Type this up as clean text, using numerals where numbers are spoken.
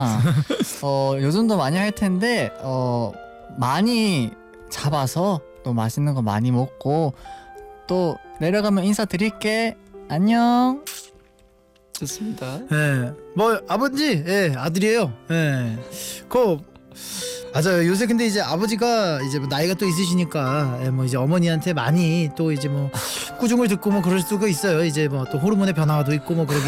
요즘도 많이 할 텐데 많이 잡아서 또 맛있는 거 많이 먹고 또 내려가면 인사드릴게. 안녕. 좋습니다. 예, 뭐 아버지, 예, 아들이에요. 예, 맞아요. 요새 근데 이제 아버지가 이제 뭐 나이가 또 있으시니까 예, 뭐 이제 어머니한테 많이 또 이제 뭐 꾸중을 듣고 뭐 그럴 수가 있어요. 이제 뭐 또 호르몬의 변화도 있고 뭐 그러기